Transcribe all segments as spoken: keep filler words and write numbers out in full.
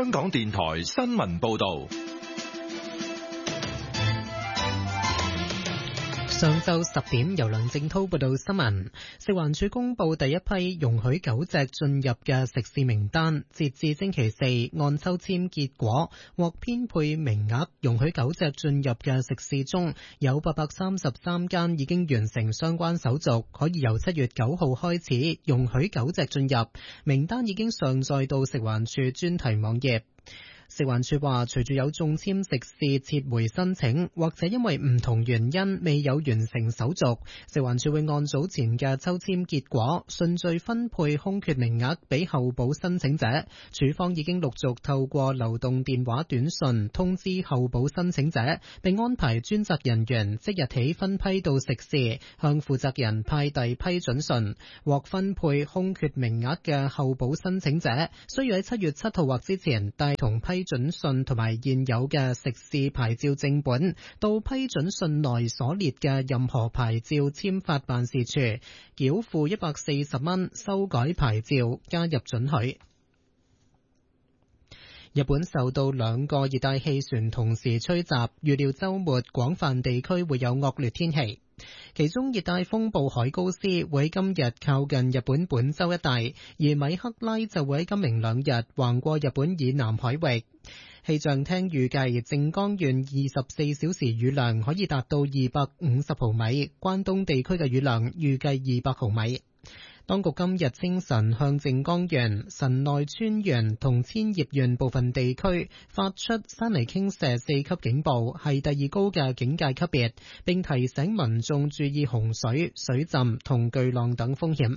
香港電台新聞報道。 上晝十點，由梁正濤報道新聞。食環署公布第一批容許狗隻進入嘅食肆名單，截至星期四，按抽籤結果獲編配名額容許狗隻進入嘅食肆中，有八百三十三間已經完成相關手續，可以由七月九號開始容許狗隻進入。名單已經上載到食環署專題網頁。食環署話，隨住有中籤食肆撤回申請，或者因為唔同原因未有完成手續，食環署會按早前嘅抽籤結果順序分配空缺名額俾候補申請者。署方已經陸續透過流動電話短訊通知候補申請者，並安排專責人員即日起分批到食肆向負責人派遞批准信。獲分配空缺名額嘅候補申請者需要喺七月七號或之前帶同批准信同埋現有嘅食肆牌照正本到批准信內所列嘅任何牌照簽發辦事處，繳付一百四十蚊修改牌照，加入准許。日本受到兩個熱帶氣旋同時吹襲，預料週末廣泛地區會有惡劣天氣。其中熱帶風暴海高斯會喺今日靠近日本本州一帶，而米克拉就會喺今明兩日橫過日本以南海域。氣象廳預計靜岡縣二十四小時雨量可以達到二百五十毫米，關東地區嘅雨量預計二百毫米。當局今日清晨向靜岡縣、神奈川縣同千葉縣部分地區發出山泥傾瀉四級警報，係第二高嘅警戒級別，並提醒民眾注意洪水、水浸同巨浪等風險。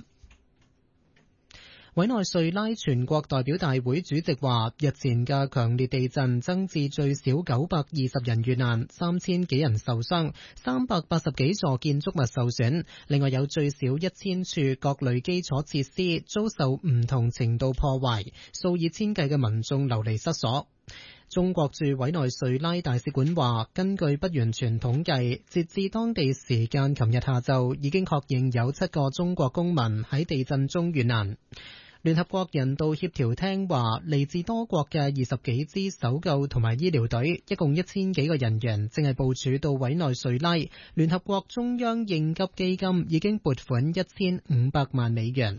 委內瑞拉全國代表大會主席話，日前嘅強烈地震增至最少九百二十人遇難，三千幾人受傷，三百八十幾座建築物受損，另外有最少一千處各類基礎設施遭受唔同程度破壞，數以千計嘅民眾流離失所。中國駐委內瑞拉大使館話，根據不完全統計，截至當地時間琴日下晝，已經確認有七個中國公民喺地震中遇難。聯合國人道協調廳話，嚟自多國嘅二十幾支搜救同埋醫療隊，一共一千幾個人員，正係部署到委內瑞拉。聯合國中央應急基金已經撥款一千五百萬美元。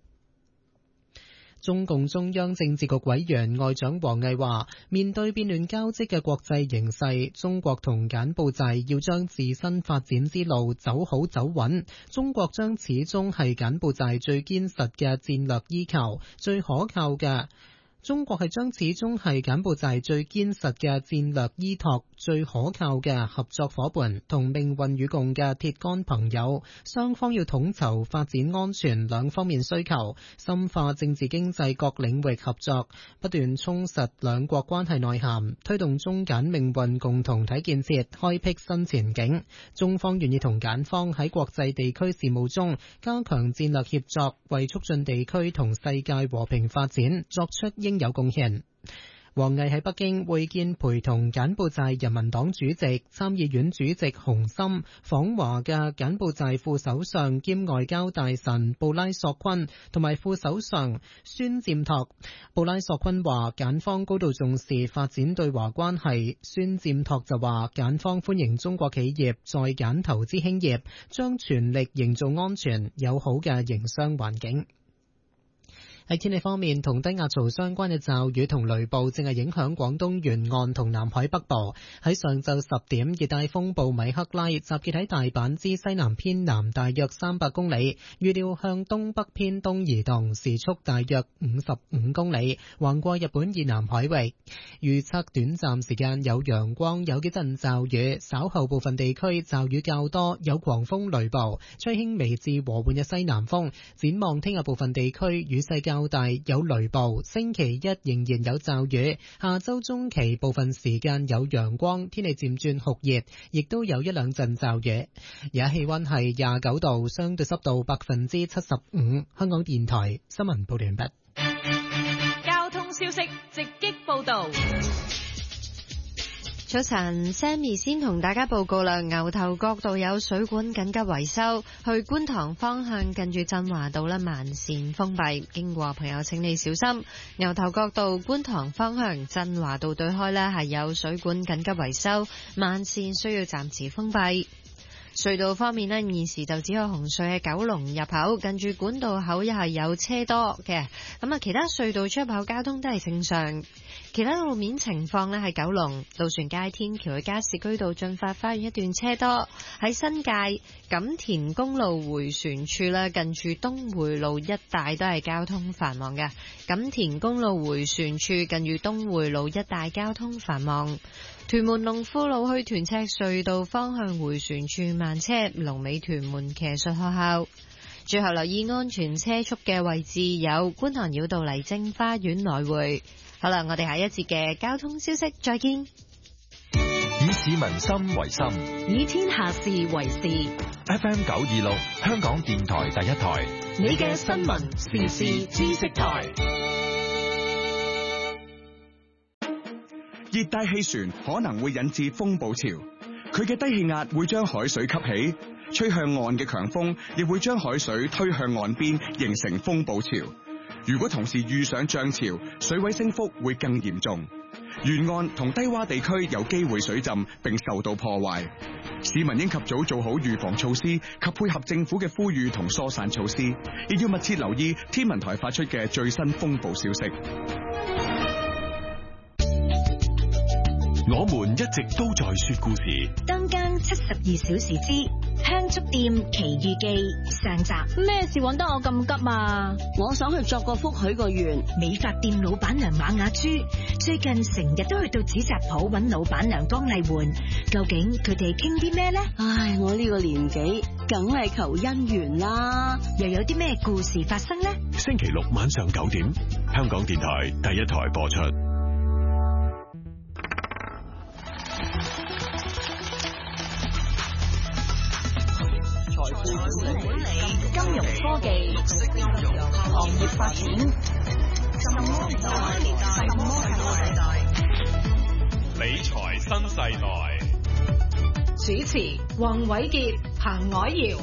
中共中央政治局委員外長王毅話，面對變亂交織嘅國際形勢，中國同柬埔寨要將自身發展之路走好走穩。中國將始終係柬埔寨最堅實嘅戰略依靠，最可靠嘅。中國係將始終係柬埔寨最堅實嘅戰略依託，最可靠嘅合作夥伴同命運與共嘅鐵桿朋友。雙方要統籌發展安全兩方面需求，深化政治經濟各領域合作，不斷充實兩國關係內涵，推動中柬命運共同體建設開闢新前景。中方願意同柬方喺國際地區事務中加強戰略協作，為促進地區同世界和平發展作出應有貢獻。王毅喺北京會見陪同柬埔寨人民黨主席、參議院主席洪森訪華嘅柬埔寨副首相兼外交大臣布拉索坤同埋副首相孫占托。布拉索坤話，柬方高度重視發展對華關係，孫占托就話，柬方歡迎中國企業在柬投資興業，將全力營造安全友好嘅營商環境。喺天氣方面，同低壓槽相關嘅驟雨同雷暴正係影響廣東沿岸同南海北部。喺上晝十點，熱帶風暴米克拉集結喺大阪之西南偏南大約三百公里，預料向東北偏東移動，時速大約五十五公里，橫過日本以南海域。預測短暫時間有陽光，有幾陣驟雨，稍後部分地區驟雨較多，有狂風雷暴，吹輕微至和緩嘅西南風。展望聽日部分地區雨勢較大，有雷暴，星期一仍然有驟雨，下周中期部分時間有陽光，天氣漸轉酷熱，亦都有一兩陣驟雨。而家氣溫係廿九度，相對濕度百分之七十五。香港電台新聞報道完畢。 交通消息直擊報道。 早晨 ，Sammy 先同大家報告啦。牛頭角道有水管緊急維修，去觀塘方向近住振華道咧慢線封閉，經過朋友請你小心。牛頭角道觀塘方向振華道對開咧係有水管緊急維修，慢線需要暫時封閉。隧道方面呢，現時就只有紅隧嘅九龍入口近住管道口又係有車多嘅，咁啊其他隧道出入口交通都係正常。其他路面情況呢，係九龍渡船街天橋去加士居道進發花園一段車多，喺新界錦田公路迴旋處呢，近住東匯路一帶都係交通繁忙嘅。錦田公路迴旋處近住東匯路一帶交通繁忙。屯門龍富路去屯赤隧道方向迴旋處慢車，龍尾屯門騎術學校。最後留意安全車速嘅位置有觀塘繞道麗晶花園來回。好啦，我哋下一節嘅交通消息再見。 以市民心為心， 以天下事為事。 F M 九二六，香港電台第一台， 你嘅新聞時事知識台。 熱帶氣旋可能會引致風暴潮，佢嘅低氣壓會將海水吸起，吹向岸嘅強風亦會將海水推向岸邊，形成風暴潮。如果同時遇上漲潮，水位升幅會更嚴重，沿岸同低洼地區有機會水浸並受到破壞。市民應及早做好預防措施及配合政府嘅呼籲同疏散措施，亦要密切留意天文台發出嘅最新風暴消息。 我們一直都在說故事。 登更七十二小時之香燭店奇遇記上集。 咩事揾得我咁急啊？ 我想去作個福許個願。美髮店老闆娘馬雅珠最近成日都去到紙紮鋪揾老闆娘江麗媛，究竟佢哋傾啲咩呢？ 唉，我呢個年紀梗係求姻緣啦。 又有啲咩故事發生呢？ 星期六晚上九點，香港電台第一台播出。 管理、金融科技、行業發展，什麼年代？什麼世代？ 理財新世代。 主持：黃偉傑、彭藹瑤。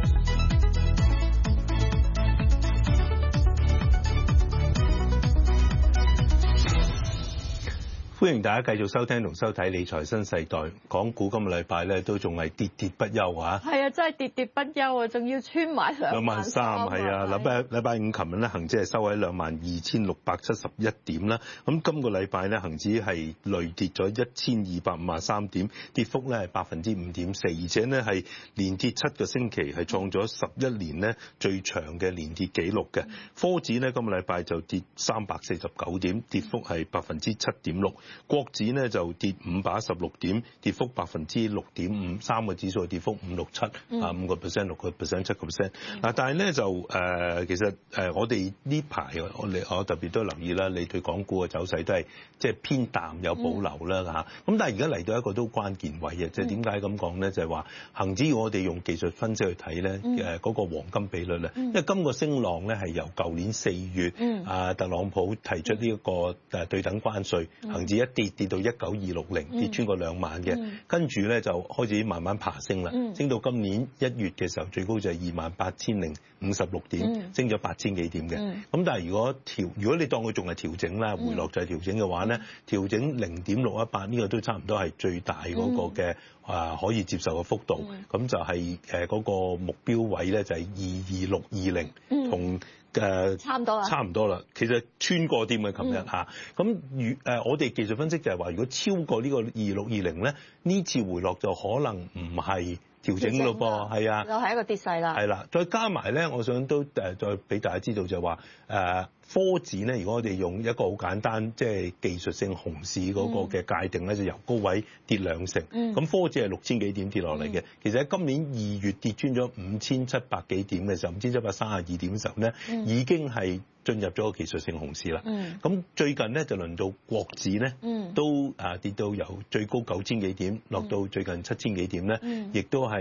歡迎大家繼續收聽同收睇理財新世代。港股今個禮拜咧都仲係跌跌不休啊！ 係啊，真係跌跌不休啊，仲要穿埋兩萬三。 係啊，禮拜禮拜五琴日咧，恒指係收喺兩萬二千六百七十一點啦。咁今個禮拜咧，恒指係累跌咗一千二百五十三點，跌幅咧係百分之五點四，而且呢係連跌七個星期，係創咗十一年呢最長嘅連跌紀錄嘅。科指呢，今個禮拜就跌三百四十九點，跌幅係百分之七點六。國指呢就跌五百一十六點，跌幅百分之六點五，三個指數跌幅五六七啊，五個 percent、六個 percent、七個 percent。嗱，但係咧就誒、呃，其實誒，我哋呢排我你我特別都留意啦，你對港股嘅走勢都係即係偏淡有保留啦嚇。咁、嗯、但係而家嚟到一個都關鍵位嘅，即係點解咁講咧？就係、是、話恆指我哋用技術分析去睇咧，誒、嗯、嗰、那個黃金比率咧，因為今個升浪咧係由舊年四月、嗯、啊特朗普提出呢一個誒對等關稅，恆指一跌跌到一九二六零，跌穿過兩萬嘅，跟住咧就開始慢慢爬升啦、嗯，升到今年一月嘅時候最高就係二萬八千零五十六點，嗯、升咗八千幾點嘅。咁、嗯、但係如果調，如果你當佢仲係調整啦，回落就係調整嘅話咧，調整零點六一八呢個都差唔多係最大嗰個嘅啊可以接受嘅幅度。咁、嗯、就係誒嗰個目標位咧就係二二六二零同。誒差唔多啦，差唔多啦。其實穿過啲嘅，琴日嚇。咁如誒，我哋技術分析就係話，如果超過呢個二六二零咧，呢次回落就可能唔係調整咯噃，係啊， 又係一個跌勢啦。 係啦，再加埋咧，我想都誒再俾大家知道就係話誒。科指咧，如果我哋用一個好簡單，即係技術性熊市嗰個嘅界定咧，就由高位跌兩成。咁、嗯、科指係六千幾點跌落嚟嘅。其實喺今年二月跌穿咗五千七百幾點嘅時候，五千七百三十二點嘅時候咧、嗯，已經係進入咗個技術性熊市啦。咁、嗯、最近咧就輪到國指咧、嗯，都啊跌到由最高九千幾點落到最近七千幾點咧，亦、嗯、都係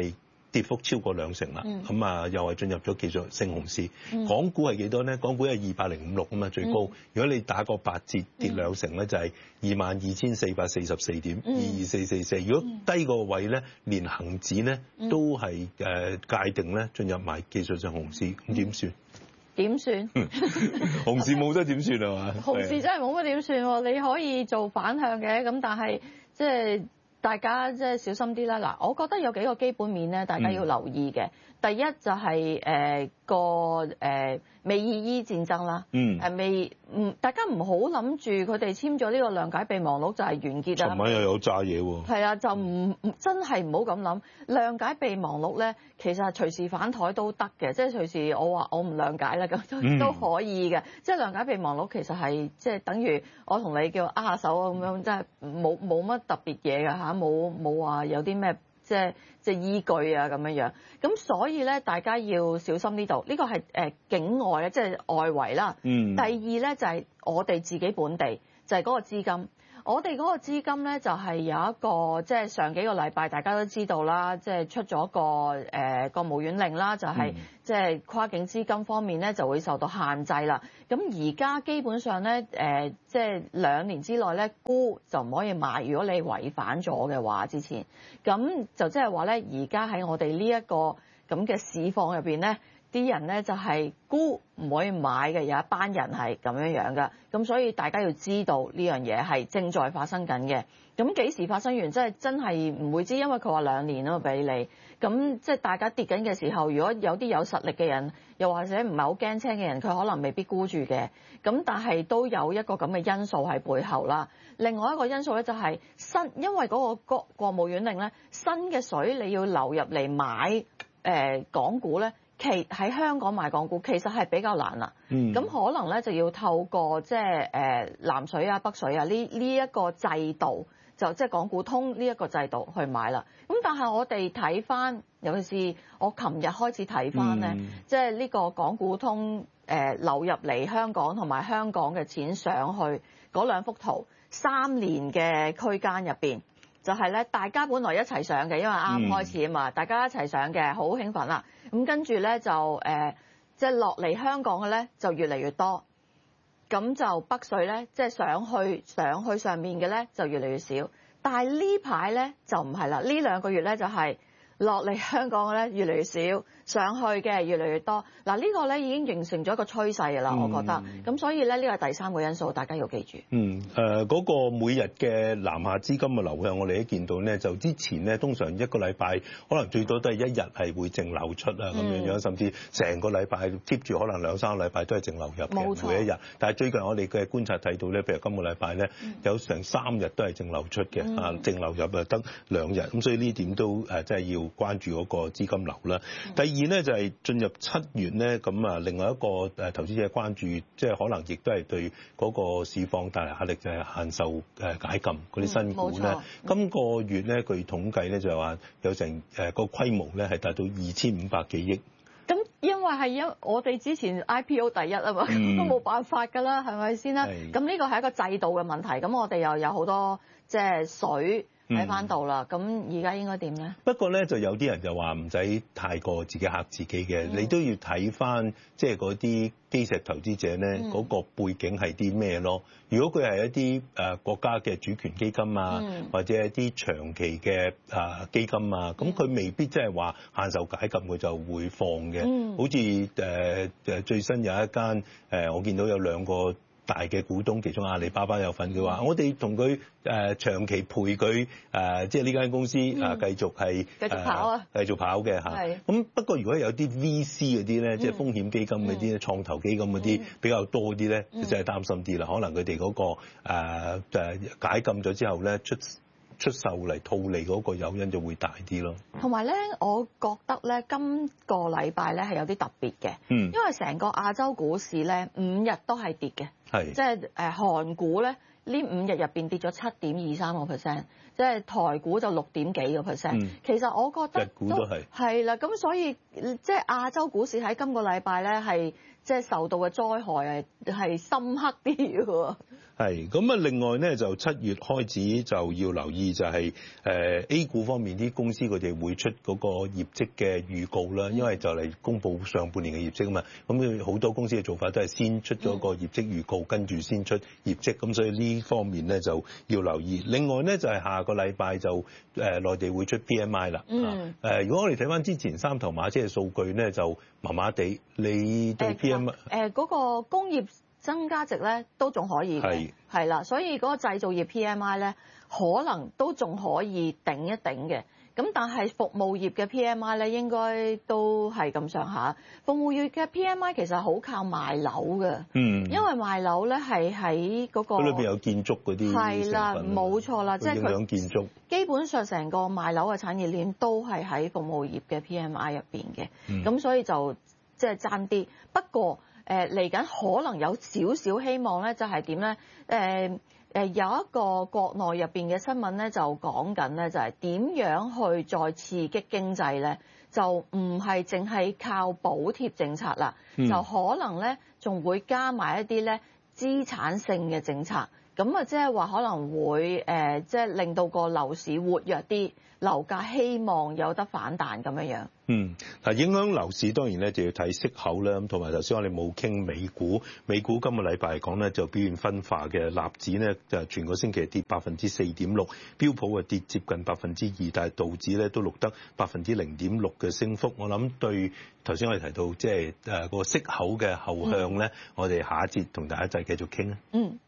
跌幅超過兩成啦，咁、嗯、啊又係進入咗技術性熊市。嗯、港股係幾多咧？港股係二百零五六啊嘛，最高。嗯、如果你打個八折跌兩成咧，就係二萬二千四百四十四點，二二四四四。如果低個位咧，連恒指咧都係誒界定咧進入埋技術性熊市，咁點算？ 點算？ 熊市冇得點算係嘛？ 熊市真係冇乜點算喎！你可以做反向嘅，咁但係即係。大家即係小心啲啦！嗱，我覺得有幾個基本面咧，大家要留意嘅。嗯、第一就係、是、誒、呃、個誒、呃、美伊戰爭啦。嗯。誒未唔大家唔好諗住佢哋簽咗呢個諒解備忘錄就係完結啦。尋晚又有炸嘢喎。係啊，就唔真係唔好咁諗。諒解備忘錄咧，其實係隨時反台都得嘅，即係隨時我話我唔諒解啦，咁都、嗯、都可以嘅。即係諒解備忘錄其實係即係等於我同你叫握下手啊咁樣，即係冇冇乜特別嘢㗎嚇。冇冇話有啲咩即係即係依據啊咁樣樣，咁所以咧大家要小心呢度，呢個係誒境外咧，即係外圍啦。嗯。第二咧就係我哋自己本地，就係嗰個資金。我哋嗰個資金咧就係有一個即係上幾個禮拜大家都知道啦，即係出咗個誒國務院令啦，就係即係跨境資金方面咧就會受到限制啦。咁而家基本上咧誒即係兩年之內咧沽就唔可以買，如果你違反咗嘅話之前，咁就即係話咧而家喺我哋呢一個咁嘅市況入邊咧。啲人咧就係沽唔可以買嘅，有一班人係咁樣樣嘅，咁所以大家要知道呢樣嘢係正在發生緊嘅。咁幾時發生完？即係真係唔會知，因為佢話兩年啊嘛俾你。咁即係大家跌緊嘅時候，如果有啲有實力嘅人，又或者唔係好驚青嘅人，佢可能未必沽住嘅。咁但係都有一個咁嘅因素喺背後啦。另外一個因素咧就係新，因為嗰個國國務院令咧，新嘅水你要流入嚟買誒、呃、港股咧。其喺香港買港股其實係比較難啦，咁、嗯、可能咧就要透過即係誒南水啊、北水啊呢呢一個制度，就即係港股通呢一個制度去買啦。咁但係我哋睇翻，尤其是我琴日開始睇翻咧，即係呢個港股通誒、呃、流入嚟香港同埋香港嘅錢上去嗰兩幅圖，三年嘅區間入邊。就係咧，大家本來一齊上嘅，因為啱開始啊嘛，嗯、大家一齊上嘅，好興奮啦。咁跟住咧就誒，即係落嚟香港嘅咧就越嚟越多。咁就北水咧，即係上去上去上面嘅咧就越嚟越少。但係呢排咧就唔係啦，呢兩個月咧就係落嚟香港嘅咧越嚟越少，上去嘅越嚟越多。嗱、這、呢個咧已經形成咗一個趨勢㗎啦，我覺得。咁、嗯、所以咧呢個係第三個因素，大家要記住。 嗯，誒、呃、嗰、那個每日嘅南下資金嘅流向，我哋都見到咧，就之前咧通常一個禮拜可能最多都係一日係會淨流出啊咁樣樣，甚至成個禮拜 keep 住可能兩三個禮拜都係淨流入嘅，冇錯，每一日。但係最近我哋嘅觀察睇到咧，譬如今個禮拜咧、嗯、有成三日都係淨流出嘅，啊、嗯、淨流入啊得兩日，咁所以呢點都誒即係要關注嗰個資金流啦。嗯、第二咧就係、是、進入七月咧，咁啊另外一個誒投資者關注，即係可能亦都係對嗰個市況帶嚟壓力，就係限售誒解禁嗰啲新股咧。嗯、今個月咧，據統計咧就係話有成誒個規模咧係達到二千五百幾億。 咁因為係因我哋之前 I P O 第一啊嘛，嗯、都冇辦法㗎啦，係咪先啦？咁呢個係一個制度嘅問題，咁我哋又有好多即係水。喺翻度啦，咁而家應該點咧？ 不過咧，就有啲人就話唔使太過自己嚇自己嘅，嗯、你都要睇翻即係嗰啲基石投資者咧嗰、嗯、個背景係啲咩咯？如果佢係一啲誒國家嘅主權基金啊，嗯、或者一啲長期嘅誒基金啊，咁佢、嗯、未必即係話限售解禁佢就會放嘅。嗯、好似誒誒最新有一間誒，我見到有兩個大嘅股東，其中阿里巴巴有份嘅話，嗯、我哋同佢誒長期陪佢誒，即係呢間公司誒繼續係繼續跑啊， 繼續跑嘅嚇。咁是不過如果有啲 V C 嗰啲咧，嗯、即係風險基金嗰啲、嗯、創投基金嗰啲比較多啲咧，就真係擔心啲啦。可能佢哋嗰個誒、呃、解禁咗之後咧，出出售嚟套利嗰個誘因就會大啲咯。 同埋咧，我覺得咧，今個禮拜咧係有啲特別嘅，嗯、因為成個亞洲股市咧五日都係跌嘅。係，即係誒韓股咧，呢五日入邊跌咗七點二三個 percent，即係台股就六點幾個 percent。其實我覺得日股都係係啦，咁所以即係亞洲股市喺今個禮拜咧係即係受到嘅災害係係深刻啲嘅喎。 係咁啊！另外咧就七月開始就要留意就係誒 A 股方面啲公司佢哋會出嗰個業績嘅預告啦，因為就嚟公佈上半年嘅業績啊嘛。咁好多公司嘅做法都係先出咗個業績預告，跟住先出業績。咁所以呢方面咧就要留意。另外咧就係下個禮拜就誒內地會出 P M I 啦。嗯。誒，如果我哋睇翻之前三頭馬車嘅數據咧就麻麻地，你對 P M I 誒嗰個工業增加值咧都仲可以嘅，係啦，所以嗰個製造業 P M I 咧可能都仲可以頂一頂嘅。咁但係服務業嘅 P M I 咧應該都係咁上下。服務業嘅 P M I 其實好靠賣樓嘅，嗯，因為賣樓咧係喺嗰個佢裏邊有建築嗰啲係啦，冇錯啦，即係佢建築基本上成個賣樓嘅產業鏈都係喺服務業嘅 P M I 入邊嘅，咁、嗯、所以就即係爭啲。不過誒嚟緊可能有少少希望咧，就係點咧？誒、呃、誒有一個國內入邊嘅新聞咧，就講緊咧，就係點樣去再刺激經濟咧？就唔係淨係靠補貼政策啦，嗯、就可能咧仲會加埋一啲咧資產性嘅政策。咁啊，即係話可能會誒，即係令到個樓市活躍啲，樓價希望有得反彈咁樣樣。 嗯，嗱，影響樓市當然咧就要睇息口啦，咁同埋頭先我哋冇傾美股，美股今個禮拜嚟講咧就表現分化嘅，納指咧就全個星期跌百分之四點六，標普啊跌接近百分之二，但係道指咧都錄得百分之零點六嘅升幅。我諗對頭先我哋提到即係誒個息口嘅後向咧，嗯、我哋下一節同大家就繼續傾啊。嗯。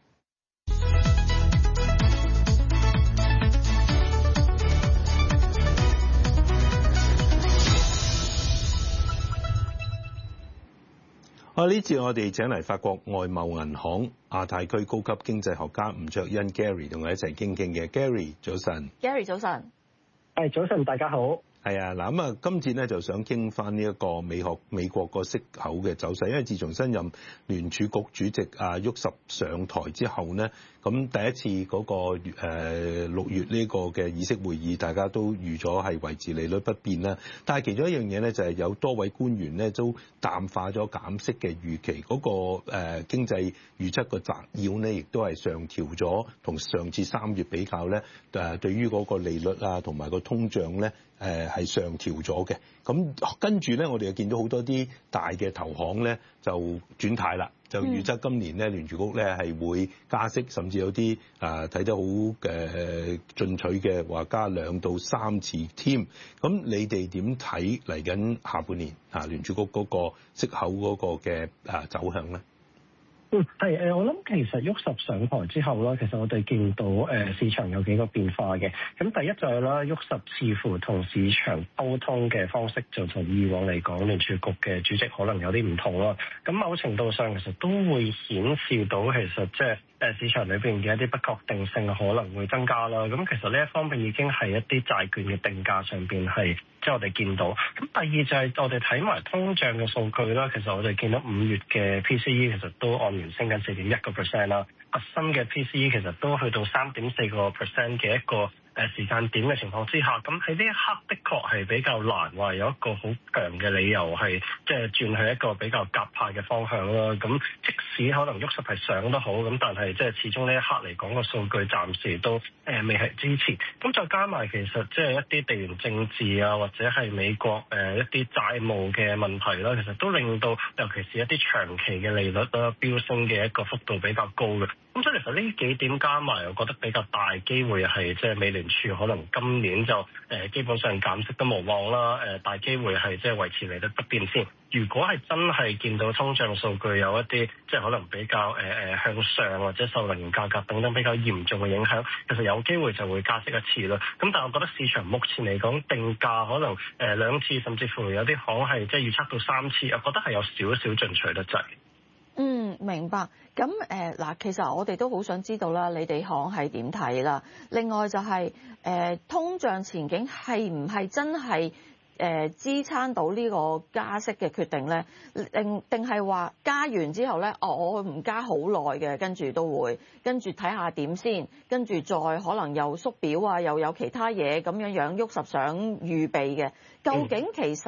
啊！呢次我哋請嚟法國外貿銀行亞太區高級經濟學家吳卓殷 Gary 同我一齊傾傾嘅。Gary 早晨。 Gary 早晨。 係早晨，大家好。 係啊，嗱咁啊，今次咧就想傾翻呢一個美學美國個息口嘅走勢，因為自從新任聯儲局主席啊沃什上台之後咧，咁第一次嗰個誒六月呢個嘅議息會議，大家都預咗係維持利率不變啦。但係其中一樣嘢咧，就係有多位官員咧都淡化咗減息嘅預期，嗰個誒經濟預測個摘要咧，亦都係上調咗，同上次三月比較咧，誒對於嗰個利率啊同埋個通脹咧。誒係上調咗嘅，咁跟住咧，我哋又見到好多啲大嘅投行咧就轉態啦，就預測今年咧聯儲局咧係會加息，甚至有啲啊睇得好誒進取嘅話加兩到三次添。咁你哋點睇嚟緊下半年啊聯儲局嗰個息口嗰個嘅啊走向咧？ 嗯，係誒，我諗其實沃什上台之後啦，其實我哋見到誒市場有幾個變化嘅。咁第一就係啦，沃什似乎同市場溝通嘅方式就同以往嚟講聯儲局嘅主席可能有啲唔同啦。咁某程度上其實都會顯示到其實即係誒市場裏邊嘅一啲不確定性可能會增加啦。咁其實呢一方面已經係一啲債券嘅定價上邊係即係我哋見到。咁第二就係我哋睇埋通脹嘅數據啦。其實我哋見到五月嘅 P C E 其實都按年升緊四點一個 percent 啦。核心嘅 P C E 其實都去到三點四個 percent 嘅一個誒時間點嘅情況之下，咁喺呢一刻的確係比較難話有一個好強嘅理由係即係轉去一個比較鴿派嘅方向啦。咁即使可能沃什係上得好，咁但係即係始終呢一刻嚟講個數據暫時都誒、呃、未係支持。咁再加埋其實即係一啲地緣政治啊，或者係美國誒、呃、一啲債務嘅問題啦，其實都令到尤其是一啲長期嘅利率啦飆升嘅一個幅度比較高嘅。咁所以其實呢幾點加埋，我覺得比較大機會係即係美聯儲可能今年就誒基本上減息都無望啦。誒大機會係即係維持利率不變先。如果係真係見到通脹數據有一啲即係可能比較誒誒向上或者受能源價格等等比較嚴重嘅影響，其實有機會就會加息一次啦。咁但係我覺得市場目前嚟講定價可能誒兩次，甚至乎有啲行係即係預測到三次，我覺得係有少少進取得滯。 嗯，明白。咁誒嗱，其實我哋都好想知道啦，你哋行係點睇啦？另外就係、是、誒、呃、通脹前景係唔係真係誒、呃、支撐到呢個加息嘅決定咧？定定係話加完之後咧，哦，我唔加好耐嘅，跟住都會跟住睇下點先，跟住再可能又縮表啊，又有其他嘢咁樣樣，沃什想預備嘅。究竟其實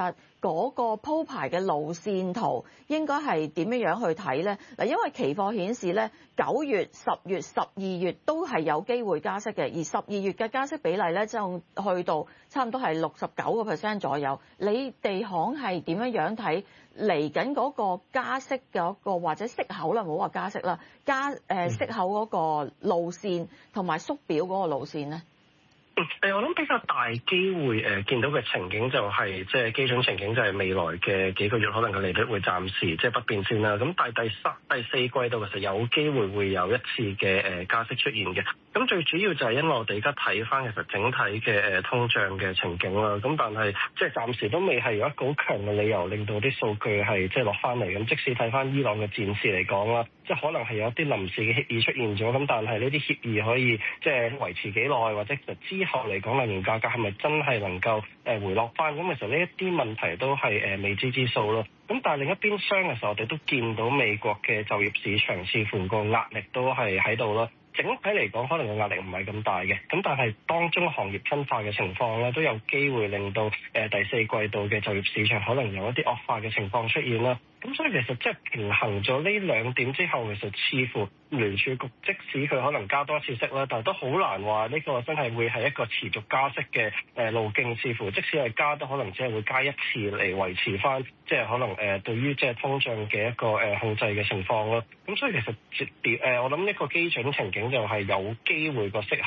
嗰個鋪排嘅路線圖應該係點樣樣去睇咧？嗱，因為期貨顯示咧，九月、十月、十二月都係有機會加息嘅，而十二月嘅加息比例咧就去到差唔多係六十九個 percent 左右。你哋行係點樣樣睇嚟緊嗰個加息嘅一個或者息口啦，唔好話加息啦，加誒息口嗰個路線同埋縮表嗰個路線咧？ 誒，我諗比較大機會誒見到嘅情景就係，即係基準情景就係未來嘅幾個月可能個利率會暫時即係不變先啦。咁但係第三、第四季度其實有機會會有一次嘅誒加息出現嘅。咁最主要就係因為我哋而家睇翻其實整體嘅誒通脹嘅情景啦。咁但係即係暫時都未係有一個好強嘅理由令到啲數據係即係落翻嚟。咁即使睇翻伊朗嘅戰事嚟講啦，即係可能係有啲臨時嘅協議出現咗。咁但係呢啲協議可以即係維持幾耐，或者就之後嚟講能源價格係咪真係能夠誒回落翻？咁其實呢一啲問題都係誒未知之數咯。咁但係另一邊廂嘅時候，我哋都見到美國嘅就業市場似乎個壓力都係喺度啦。整體嚟講，可能個壓力唔係咁大嘅。咁但係當中行業分化嘅情況咧，都有機會令到誒第四季度嘅就業市場可能有一啲惡化嘅情況出現啦。咁所以其實即係平衡咗呢兩點之後，其實似乎聯儲局即使佢可能加多一次息啦，但係都好難話呢個真係會係一個持續加息嘅誒路徑。似乎即使係加，都可能只係會加一次嚟維持翻，即係可能誒對於即係通脹嘅一個誒控制嘅情況咯。咁所以其實誒我諗一個基準情景就係有機會個息